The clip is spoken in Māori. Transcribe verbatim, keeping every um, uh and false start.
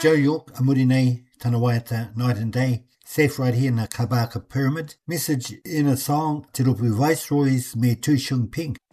Joe York, Amurinei, Tanawata, Night and Day, Safe right here in the Kabaka Pyramid. Message in a song, Te Rupu Viceroys me Tu Shung Ping.